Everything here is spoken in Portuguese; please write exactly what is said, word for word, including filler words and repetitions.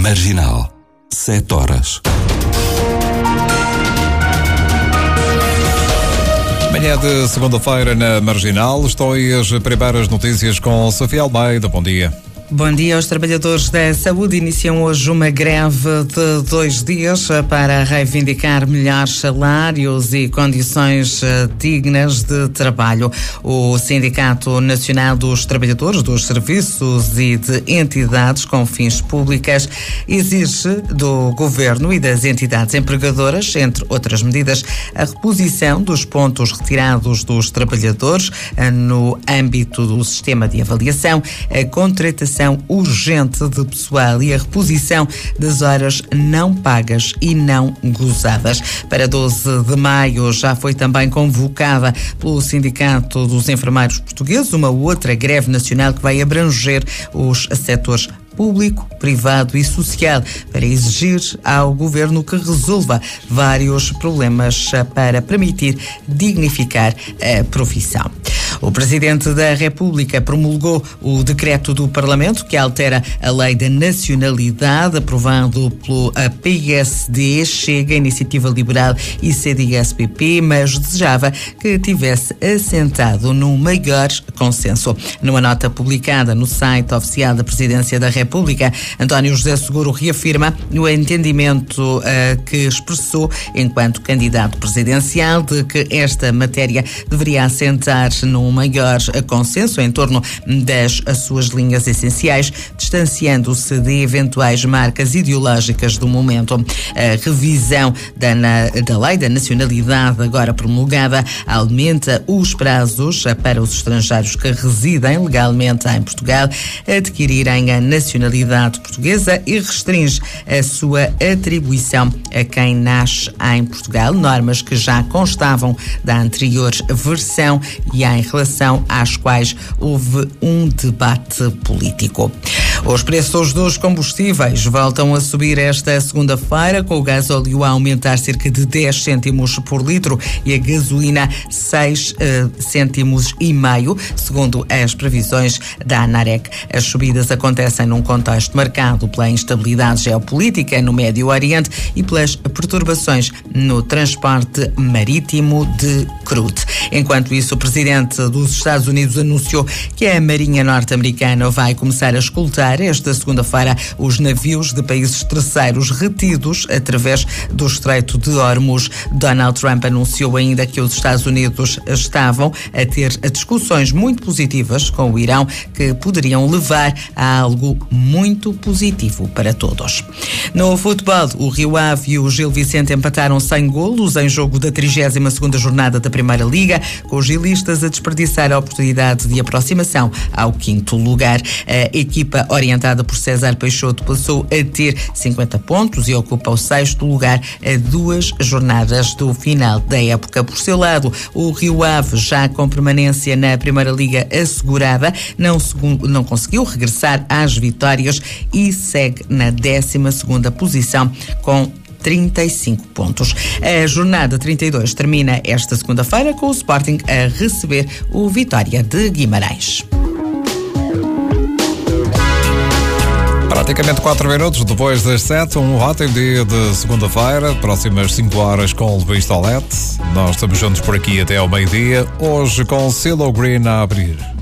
Marginal, sete horas. Manhã de segunda-feira na Marginal, estão aí as primeiras notícias com Sofia Almeida. Bom dia. Bom dia. Os trabalhadores da saúde iniciam hoje uma greve de dois dias para reivindicar melhores salários e condições dignas de trabalho. O Sindicato Nacional dos Trabalhadores dos Serviços e de Entidades com Fins Públicas exige do Governo e das entidades empregadoras, entre outras medidas, a reposição dos pontos retirados dos trabalhadores no âmbito do sistema de avaliação, a contratação urgente de pessoal e a reposição das horas não pagas e não gozadas. Para doze de maio já foi também convocada pelo Sindicato dos Enfermeiros Portugueses uma outra greve nacional que vai abranger os setores público, privado e social, para exigir ao Governo que resolva vários problemas para permitir dignificar a profissão. O Presidente da República promulgou o decreto do Parlamento que altera a Lei da Nacionalidade, aprovado pelo P S D, Chega, Iniciativa Liberal e C D S P P, mas desejava que tivesse assentado num maior consenso. Numa nota publicada no site oficial da Presidência da República, António José Seguro reafirma o entendimento uh, que expressou enquanto candidato presidencial de que esta matéria deveria assentar num maior consenso em torno das suas linhas essenciais, distanciando-se de eventuais marcas ideológicas do momento. A revisão da, na, da Lei da Nacionalidade, agora promulgada, aumenta os prazos para os estrangeiros que residem legalmente em Portugal adquirirem a nacionalidade portuguesa e restringe a sua atribuição a quem nasce em Portugal, normas que já constavam da anterior versão e em relação às quais houve um debate político. Os preços dos combustíveis voltam a subir esta segunda-feira, com o gasóleo a aumentar cerca de dez cêntimos por litro e a gasolina seis uh, cêntimos e meio, segundo as previsões da ANAREC. As subidas acontecem num contexto marcado pela instabilidade geopolítica no Médio Oriente e pelas perturbações no transporte marítimo de crudo. Enquanto isso, o presidente dos Estados Unidos anunciou que a Marinha norte-americana vai começar a escoltar esta segunda-feira os navios de países terceiros retidos através do Estreito de Hormuz. Donald Trump anunciou ainda que os Estados Unidos estavam a ter discussões muito positivas com o Irão que poderiam levar a algo muito positivo para todos. No futebol, o Rio Ave e o Gil Vicente empataram sem golos em jogo da trigésima segunda jornada da Primeira Liga, com os gilistas a desperdiçar a oportunidade de aproximação ao quinto lugar. A equipa orientada por César Peixoto passou a ter cinquenta pontos e ocupa o sexto lugar a duas jornadas do final da época. Por seu lado, o Rio Ave, já com permanência na Primeira Liga assegurada, não, não conseguiu regressar às vitórias e segue na décima segunda posição com trinta e cinco pontos. A jornada trinta e dois termina esta segunda-feira com o Sporting a receber o Vitória de Guimarães. Praticamente quatro minutos depois das sete, um ótimo dia de segunda-feira, próximas cinco horas com o Luís Tolete. Nós estamos juntos por aqui até ao meio-dia, hoje com Silo Green a abrir.